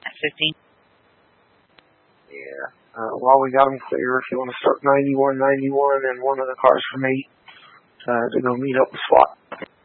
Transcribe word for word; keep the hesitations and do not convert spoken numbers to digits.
At fifteen. Yeah. Uh, while we got them clear, if you want to start ninety-one ninety-one and one of the cars from eight uh, to go meet up with SWAT.